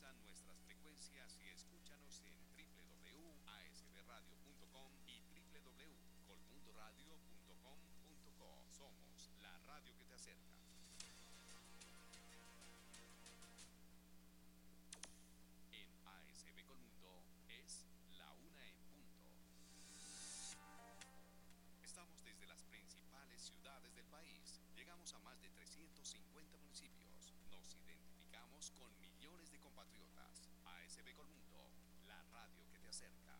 Simulan nuestras frecuencias y escúchanos en www.asbradio.com y www.colmundoradio.com.co. Somos la radio que te acerca. En ASB Colmundo es la 1:00 PM. Estamos desde las principales ciudades del país. Llegamos a más de 350 municipios. Nos identificamos con millones de compatriotas. ASB Colmundo, la radio que te acerca.